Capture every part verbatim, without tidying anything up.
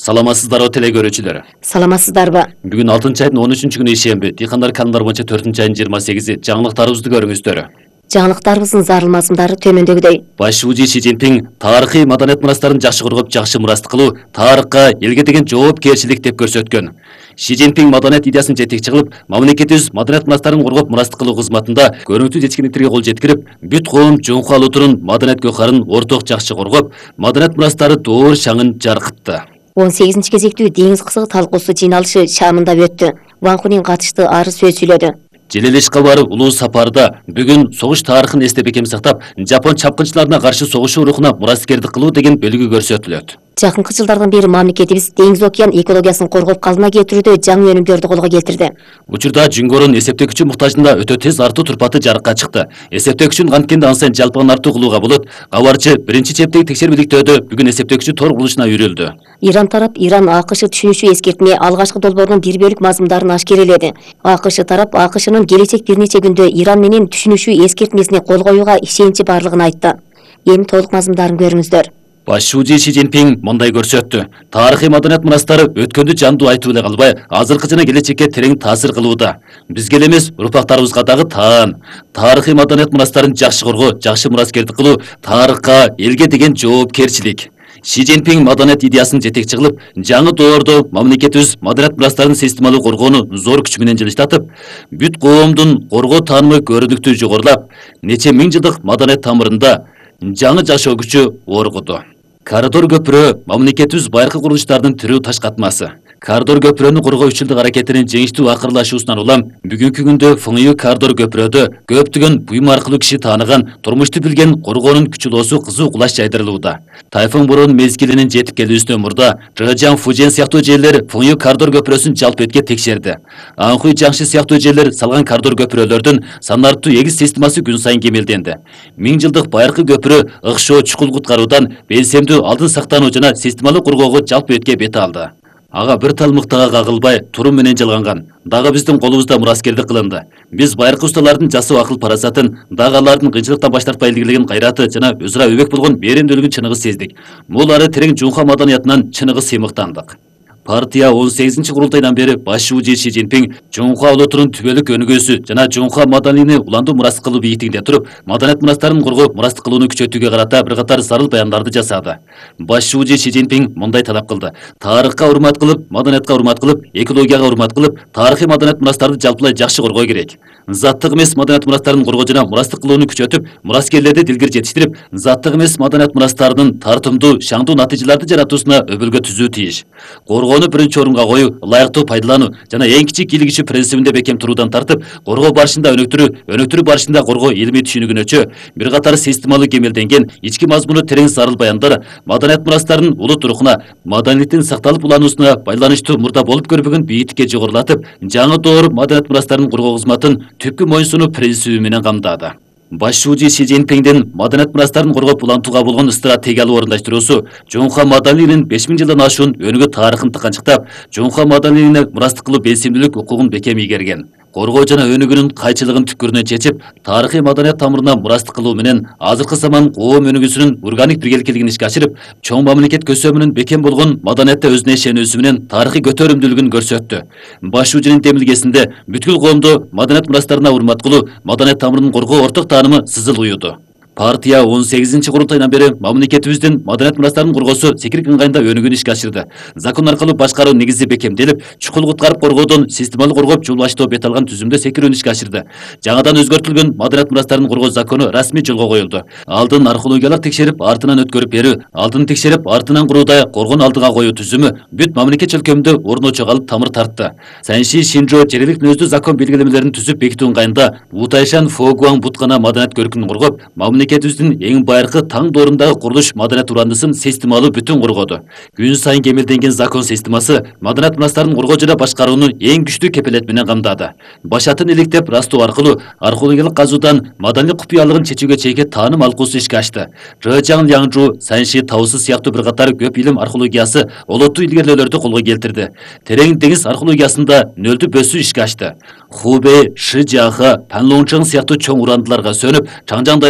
Саламатсыздарбы теле көрүүчүлөр. Саламатсыздарбы? Бүгүн алтынчы айдын он үчүнчү күнү ишемби, дыйкандар канундар боюнча төртүнчү айдын жыйырма сегизи жаңылыктарыбызды көрүңүздөр. Жаңылыктарыбыздын зарыл мазмундары төмөндөгүдөй. Башчыбыз Си Цзиньпин тарыхый маданият мурастарын жакшы коргоп, жакшы мураст кылуу тарыхка, элге деген жоопкерчилик деп көрсөткөн. Си Цзиньпин маданият идеясын жетекчи кылып, мамлекетибиз маданият мурастарын коргоп, мураст кылуу кызматында көрүнүктүү жетишкендиктерге кол жеткирип, бүт коом жоңку алуутунун маданият көкарын орток жакшы коргоп, маданият мурастары доор шаңын жаркытты. он сегизинчи кезектүү деңиз кызыгы талкуусу жыйналышы Шамында өттү. Ван Хунин катышты ары сөз сүйлөдү. Желелеш кабары улуу сапарда бүгүн согуш тарыхын эстеп экем сактап, Жапон чапкынчыларына каршы согушуу рухуна мураскердик кылуу деген белги көрсөтүлөт. Жакынкы жылдардан бери мамлекетибиз деңиз океан экологиясын коргоп калыбына келтирүүдө жаңы өнүмдөрдү колго келтирди. Учурда Жүнгөрүн эсептегичи муктажында өтө тез артуу турпаты жарыкка чыкты. Эсептегичин анткенде ан сайын жалпыган артуу кылууга болот. Кабарчы биринчи чептеги текшерүүлүктөөдө бүгүн эсептегичи тор курулушуна үйрүлдү. Иран тарап Иран АКШ түшүнүшү эскертме алгачкы долбоорунун бир бөлүк мазмундарын ашкереледи. АКШ тарап АКШнын келечек бир нече күндө Иран менен түшүнүшү эскертмесине кол коюуга ишеничи барлыгын айтты. Эми толук мазмундарын көрүңүздөр. Башчыбыз Си Цзиньпин мындай көрсөттү. Тарыхый маданият мурастары өткөндү жандуу айтып эле калбай, азыркы жана келечекке терең таасир кылууда. Бизге эле эмес, урпактарыбызга дагы таан. Тарыхый маданият мурастарын жакшы коргоо, жакшы мураскердик кылуу тарыхка, элге деген жоопкерчилик. Си Цзиньпин маданият идеясын жетекчи кылып, жаңы доордо мамлекетибиз маданият мурастарын системалуу коргоону зор күч менен жылыштатып, бүт коомдун коргоо таанымы көрүнүктүү жогорулап, нече миң жылдык маданият тамырында жаңы жашоо күчү оргуду. Коридор көпүрө мамлекетибиз байыркы курулуштардын тирүү таш катмасы. Коридор көпүрөнү коргоо үч жылдык аракетинин жеңиштүү акырлашуусунан улам бүгүнкү күндө Фыңйы коридор көпүрөдө көптөгөн буюм аркылуу киши тааныган, турмушту билген коргоонун күчүлоосу кызуу кулаш жайдырылууда. Тайфун борон мезгилинин жетип келүүсүнөн мурда Жэжан, Фужен сыяктуу жерлер Фыңйы коридор көпүрөсүн жалпы этке текшерди. Анхуй, Жаңши сыяктуу жерлер салган коридор көпүрөлөрдүн санартуу эгиз системасы күн сайын кемелденди. Миң жылдык байыркы көпүрө ыкшоо чукул куткаруудан белсемдүү алдын сактануу жана системалуу коргоого жалпы этке бет алды. Ага бир тал мыктага кагылбай, турум менен жалганган. Дагы биздин колубузда мураскердик кылынды. Биз байыркы усталардын жасоо акыл парасатын, дагы алардын кыйынчылыктан баш тартпай илгерилеген кайраты жана өз ара өбөк болгон беремдүүлүгүн чыныгы сездик. Бул ары терең жунха маданиятынан чыныгы сыймыктандык. Партия он сегизинчи курултайдан бери башчыбыз Си Цзиньпин жоңку алуутунун түбөлүк өнүгүүсү жана жоңку маданияны уландуу мураст кылуу бийиктигинде туруп, маданият мурастарын коргоп, мураст кылууну күчөтүүгө карата бир катар зарыл баяндарды жасады. Башчыбыз Си Цзиньпин мындай талап кылды. Тарыхка урмат кылып, маданиятка урмат кылып, экологияга урмат кылып, тарыхый маданият мурастарды жалпылай жакшы коргоо керек. Заттык эмес маданият мурастарын коргоо жана мурастык кылууну күчөтүп, мураскерлерди дилгир жетиштирип, заттык эмес маданият мурастарынын тартымдуу, шаңдуу натыйжаларды жаратуусуна өбөлгө түзүү тийиш. Коргоону биринчи орунга коюу, ылайыктуу пайдалануу жана эң кичик ил киши принцибинде бекем туруудан тартып, коргоо барышында өнүктүрүү, өнүктүрүү барышында коргоо илимий түшүнүгүнөчө бир катар системалуу кемелденген, ички мазмуну терең зарыл баяндар маданият мурастарынын улут рухуна, маданияттын сакталып улануусуна байланыштуу мурда болуп көрбөгөн бийиктикке жогорулатып, жаңы доор маданият мурастарынын коргоо кызматын түпкү моюнсунуу принциби менен камдады. Башчыбыз Си Цзиньпиндин маданият мурастарын коргоп улантууга болгон стратегиялык орундаштыруусу жоңку маданиянын беш миң жылдан ашуун өнүгүү тарыхын тыканчыктап, жоңку маданияны мурастык кылуу белсемдүүлүк укугун бекем ийгерген. Коргоо жана өнүгүүнүн кайчылыгын түпкүрүнөн чечип, тарыхый маданият тамырына мурастык кылуу менен азыркы заман коом өнүгүүсүнүн органик биргеликелигин ишке ашырып, чоң мамлекет көсөмүнүн бекем болгон маданиятта өзүнө ишенүүсү менен тарыхый көтөрүмдүүлүгүн көрсөттү. Башчыбыздын демилгесинде бүткүл коомдо маданият мурастарына урмат кылуу, маданият тамырын коргоо орток таанымы сызыл уюду. Партия он сегизинчи курултайдан бери мамлекетибиздин маданият мурастарынын коргоосу секирик ыңгайында өнүгүүнү ишке ашырды. Закон аркылуу башкаруу негизи бекемделип, чукул куткарып коргоодон системалуу коргоп жол баштоо бет алган түзүмдө секирүүнү ишке ашырды. Жаңадан өзгөртүлгөн маданият мурастарынын коргоо закону расмий жолго коюлду. Алдын археологиялык текшерип, артынан өткөрүп берүү, алдын текшерип, артынан куруудай коргоон алдыга коюу түзүмү бүт мамлекет чөлкөмүндө орночо калып тамыр тартты. Санши Шинжо жергиликтүү мүнөздүү закон белгилемелерин түзүп бекитүү ыңгайында Утайшан Фогуан буткана маданият көркүнүн коргоп, мамлекетибиздин эң байыркы таң доорундагы курулуш маданият урандысын системалуу бүтүн коргоду. Күн сайын кемелденген закон системасы маданият мурастарын коргоо жана башкарууну эң күчтүү кепелет менен камдады. Башатын иликтеп растоо аркылуу археологиялык казуудан маданий купуялыгын чечүүгө чейинки тааным алкуусу ишке ашты. Жэжан, Янжу, Санши таусу сыяктуу бир катар көп илим археологиясы олоттуу илгерлөөлөрдү колго келтирди. Терең деңиз археологиясында нөлдү бөсүү ишке ашты. Хубэй, Шижаха, Панлоңчоң сыяктуу чоң урандыларга сөнүп, Чаңжаң дайрасы маданият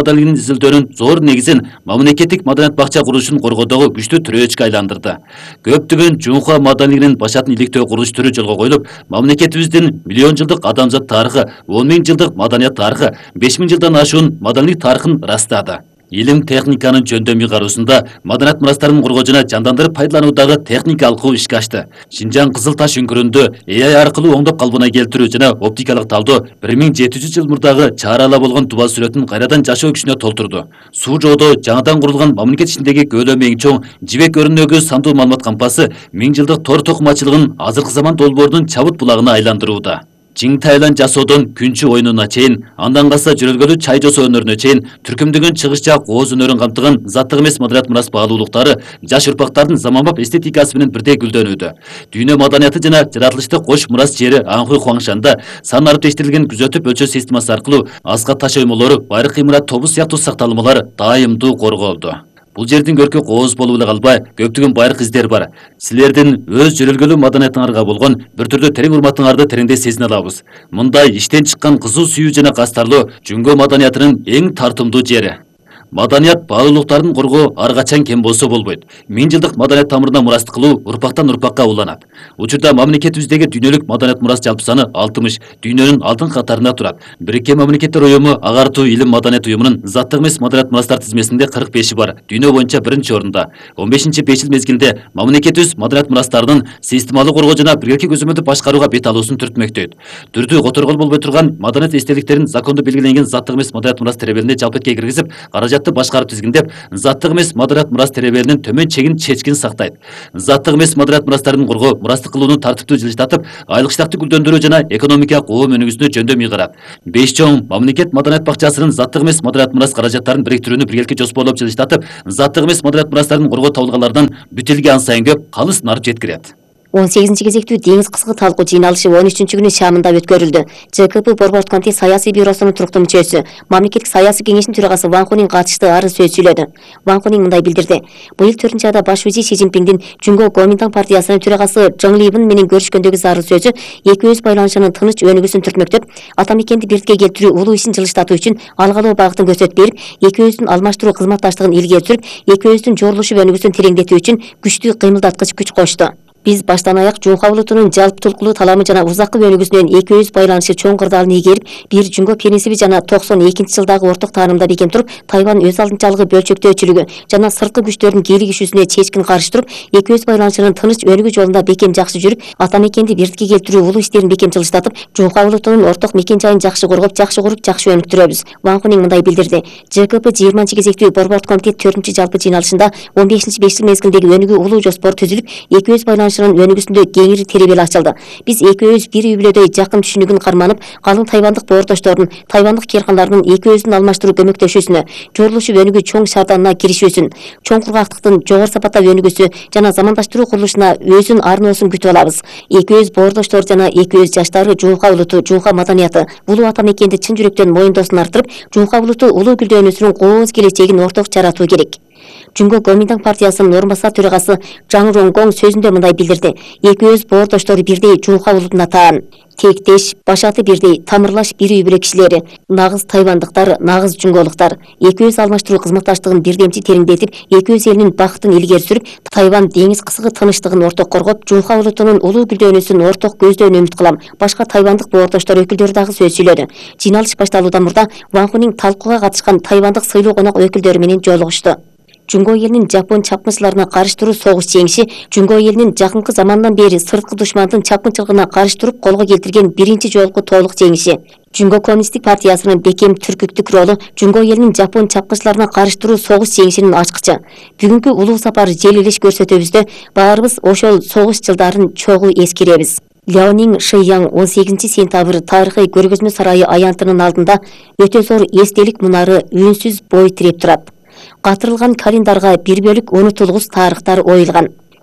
маданилигин изилдөөнүн зор негизин мамлекеттик маданият бакча курулушун коргоодогу күчтүү тирөөчкө айландырды. Көптөгөн жунха маданилигинин башатын иликтөө курулуш түрү жолго коюлуп, мамлекетибиздин миллион жылдык адамзат тарыхы, он миң жылдык маданият тарыхы, беш миң жылдан ашуун маданилик тарыхын ырастады. Илим техниканын жөндөмү кароосунда маданият мурастарын коргоо жандандырып пайдалануудагы техника алкуу ишке ашты. Шинжаң Кызыл Таш үңкүрүндө A I аркылуу оңдоп калбына келтирүү жана оптикалык талдоо бир миң жети жүз жыл мурдагы чаарала болгон туба сүрөтүн кайрадан жашоо күчүнө толтурду. Суу жоодо жаңадан курулган мамлекет ичиндеги көлөмү эң чоң жибек өрнөгү сандуу маалымат кампасы миң жылдык тор токумачылыгын азыркы заман долбоорунун чабыт булагына айландырууда. Чиң тайлан жасоодон күнчү оюнуна чейин, андан калса жөрөлгөлүү чай жасоо өнөрүнө чейин түркүмдөгөн чыгыш жак ооз өнөрүн камтыган заттык эмес маданият мурас баалуулуктары жаш урпактардын заманбап эстетикасы менен бирдей гүлдөнүүдө. Дүйнө маданияты жана жаратылышты кош мурас жери Анхуй Хуаңшанда сан ариптештирилген күзөтүп өлчөө системасы аркылуу азга таш оймолору, байыркы имарат тобу сыяктуу сакталмалар дайымдуу корголду. Бул жердин көркү кооз болуп эле калбай, көптөгөн байыркы издер бар. Силердин өз жөрөлгөлүү маданиятыңарга болгон бир түрдүү терең урматыңарды тереңдей сезине алабыз. Мындай иштен чыккан кызуу сүйүү жана кастарлуу Жүнгө маданиятынын эң тартымдуу жери. Маданият баалуулуктарын коргоо ар качан кем болсо болбойт. Миң жылдык маданият тамырына мурастык кылуу урпактан урпакка уланат. Учурда мамлекетибиздеги дүйнөлүк маданият мурас жалпы саны алтымыш, дүйнөнүн алдыңкы катарында турат. Бириккен Мамлекеттер уюму Агартуу илим маданият уюмунун заттык эмес маданият мурастар тизмесинде кырк беши бар. Дүйнө боюнча биринчи орунда. он бешинчи беш жыл мезгилде мамлекетибиз маданият мурастарынын системалуу коргоо жана биргеликти көзөмөлдүп башкарууга бет алуусун түртмөктөйт. Түрдүү которгол болбой турган маданият эстеликтерин закондо белгиленген заттык эмес маданият мурас теребелине жалпетке киргизип, каражат башкарып тизгиндеп, заттык эмес маданият мурас теребелинин төмөн чегин чечкин сактайт. Заттык эмес маданият мурастарын коргоо, мурастык кылууну тартиптүү жылыштатып, айлык штатты гүлдөндүрүү жана экономикалык коом өнүгүүсүнө жөндөм ыйгарат. Беш чоң мамлекет маданият бакчасынын заттык эмес маданият мурас каражаттарын бириктирүүнү биргеликти жоспорлоп жылыштатып, заттык эмес маданият мурастарын коргоо табылгандардан бүт элге ан сайын көп калыс нарып жеткирет. он сегизинчи кезектүү деңиз кызгы талкуу жыйналышы он үчүнчү күнү Шамында өткөрүлдү. Ж К П Борбордук комитет саясий бюросунун туруктуу мүчөсү, мамлекеттик саясий кеңештин төрагасы Ван Хунин катышты ары сөз сүйлөдү. Ван Хунин мындай билдирди. Быйыл төртүнчү айда баш вазир Си Цзиньпиндин Жүнгө Гоминтан партиясынын төрагасы Жаң Либин менен көрүшкөндөгү зарыл сөзү эки өз байланышынын тыныч өнүгүүсүн түртмөктөп, ата мекенди бирдикке келтирүү улуу ишин жылыштатуу үчүн алгалоо багытын көрсөтүп берип, эки өздүн алмаштыруу кызматташтыгын илгери сүрүп, эки өздүн жорулушуп өнүгүүсүн тереңдетүү үчүн күчтүү кыймылдаткыч күч кошту. Биз баштан аяк Жунха улутунун жалптулкулуу таламы жана узаккы өнүгүүсүнөн эки өз байланышы чоң кырдаалын ийгерип, бир Жүнгө принципи жана токсон экинчи жылдагы орток таанымда бекем туруп, Тайвань өз алдынчалыгы бөлчөктөөчүлүгү жана сырткы күчтөрдүн кийлигишүүсүнө чечкин каршы туруп, эки өз байланышынын тыныч өнүгүү жолунда бекем жакшы жүрүп, ата мекенди бирдикке келтирүү улуу иштерин бекем жылыштатып, Жунха улутунун орток мекен жайын жакшы коргоп, жакшы куруп, жакшы өнүктүрөбүз. Ван Хунин мындай билдирди. Ж К П жыйырманчы кезектүү Борбордук комитет төртүнчү жалпы жыйналышында он бешинчи беш жыл мезгилдеги өнүгүү улуу жоспор түзүлүп, эки өз байланышынын өнүгүүсүндө кеңири теребели ачылды. Биз эки өз бир үй бүлөдөй жакын түшүнүгүн карманып, калың тайвандык боордоштордун, тайвандык керканлардын эки өздүн алмаштыруу көмөктөшүүсүнө, жорулушуп өнүгүү чоң шаарданына киришүүсүн, чоң кургактыктын жогору сапатта өнүгүүсү жана замандаштыруу курулушуна өзүн арноосун күтүп алабыз. Эки өз боордоштор жана эки өз жаштары Жунха улуту, Жунха маданияты, улуу ата мекенди чын жүрөктөн моюндоосун артырып, Жунха улуту улуу гүлдөнүүсүнүн кооз келечегин орток жаратуу керек. Жүнгө Гоминтан партиясынын орун басар төрагасы Жаң Ронгоң сөзүндө мындай билдирди. Эки өз боордоштор бирдей Жунха улутуна таан. Тектеш, башаты бирдей, тамырлаш бир үй бүлө кишилери, нагыз тайвандыктар, нагыз жүнгөлуктар, эки өз алмаштыруу кызматташтыгын бирдемчи тереңдетип, эки өз элинин бакытын илгери сүрүп, Тайвань деңиз кысгы тынчтыгын орток коргоп, Жунха улутунун улуу гүлдөнүүсүн орток көздөөнү үмүт кылам. Башка тайвандык боордоштор өкүлдөрү дагы сөз сүйлөдү. Жыйналыш башталуудан мурда Ван Хунин талкууга катышкан тайвандык сыйлуу конок өкүлдөрү менен жолугушту. Жүнгө элинин жапон чапкынчыларына каршы туруу согуш жеңиши Жүнгө элинин жакынкы замандан бери сырткы душмандын чапкынчылыгына каршы туруп колго келтирген биринчи жолку толук жеңиши. Жүнгө коммунисттик партиясынын бекем түркүктүк ролу Жүнгө элинин жапон чапкынчыларына каршы туруу согуш жеңишинин ачкычы. Бүгүнкү улуу сапар желилиш көрсөтөбүздө баарыбыз ошол согуш жылдарын чогуу эскеребиз. Ляонин Шияң он сегизинчи сентябрь тарыхый көргөзмө сарайы аянтынын алдында өтө зор эстелик мунары үнсүз бой тиреп турат. Катырылган календарга бир бөлүк унутулгус тарыхтар оюлган.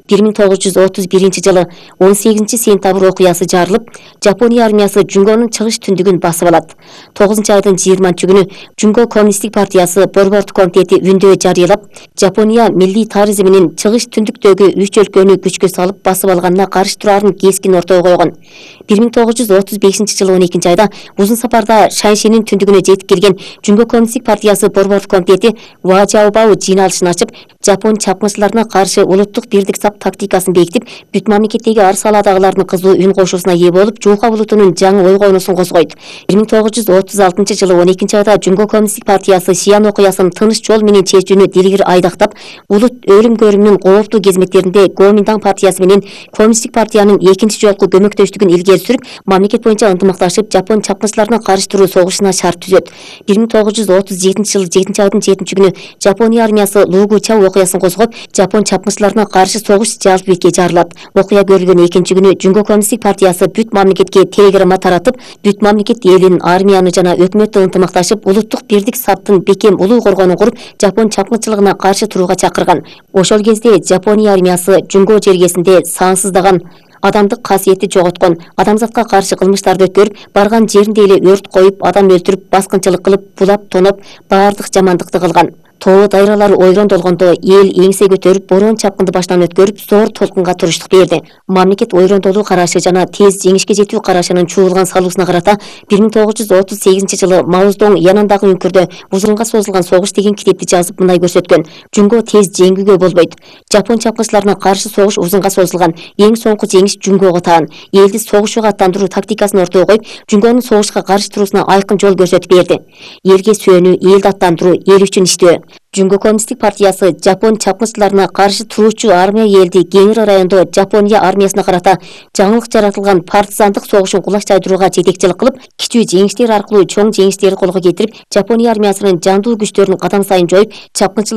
бир миң тогуз жүз отуз биринчи жылы он сегизинчи сентябрь окуясы жарылып, Жапония армиясы Жунгонун чыгыш түндүгүн басып алат. тогузунчу айдын жыйырманчы күнү Жунго коммунисттик партиясы борбордук комитети үндөө жарыялап, Жапония милли тарыхы менен чыгыш түндүктөгү үч өлкөнү күчкө салып басып алганына каршы турарын кескин ортого койгон. бир миң тогуз жүз отуз бешинчи жылы он экинчи айда узун сапарда Шаншинин түндүгүнө жетип келген Жунго коммунисттик партиясы борбордук комитети Вачаобау жыйналышын ачып, Жапон чапкынчыларына каршы улуттук бирдик сап тактикасын бекитип, бүт мамлекеттеги ар салаадагылардын кызуу үн кошуусуна ээ болуп, Жуука булутунун жаңы ой койнусун козгойт. бир миң тогуз жүз отуз алтынчы жылы он экинчи айда Жунго коммунисттик партиясы Шиян окуясын тыныч жол менен чечүүнү дилгир айдактап, улут өлүм көрүмүнүн кооптуу кезмектеринде Гоминдан партиясы менен коммунисттик партиянын экинчи жолку көмөктөштүгүн илгери сүрүп, мамлекет боюнча ынтымакташып, Жапон чапкынчыларына каршы туруу согушуна шарт түзөт. бир миң тогуз жүз отуз жетинчи жылы жетинчи айдын жетинчи күнү Жапония армиясы Лугуча окуясын козгоп, Жапон чапкынчыларына каршы согуш жалпы бетке жарылат. Окуя көрүлгөн экинчи күнү Жунго коммунисттик партиясы бүт мамлекетке телеграмма таратып, бүт мамлекет элин, армияны жана өкмөттү ынтымакташып, улуттук бирдик саптын бекем улуу коргоонун куруп, Жапон чапкынчылыгына каршы турууга чакырган. Ошол кезде Жапония армиясы Жунго жергесинде сансыздаган адамдык касиетти жоготкон, адамзатка каршы кылмыштарды өткөрүп, барган жеринде эле өрт коюп, адам өлтүрүп, баскынчылык кылып, булап, тоноп, баардык жамандыкты кылган. Тоо дайралар ойрон долгондо эл эңсе көтөрүп, борон чапкынды баштан өткөрүп, зор толкунга туруштук берди. Мамлекет ойрондолуу карашы жана тез жеңишке жетүү карашынын чуулган салуусуна карата бир миң тогуз жүз отуз сегизинчи жылы Маоздон янындагы үңкүрдө узунга созулган согуш деген китепти жазып мындай көрсөткөн: Жунго тез жеңүүгө болбойт. Жапон чапкынчыларына каршы согуш узунга созулган. Эң соңку жеңиш Жунгого таан. Элди согушууга аттандыруу тактикасын ортого коюп, Жунгонун согушка каршы туруусуна айкын жол көрсөтүп берди. Элге сүйөнүү, элди аттандыруу, эл үчүн иштөө. Жунго коммунисттик партиясы Жапон чапкынчыларына каршы туруучу армия элди Кеңир райондо Жапония армиясына карата жаңылык жаратылган партизандык согушун кулаш жайдырууга жетекчилик кылып, кичүү жеңиштер аркылуу чоң жеңиштерди колго кетирип, Жапония армиясынын жандуу күчтөрүн кадам сайын жоюп, чапкынчылар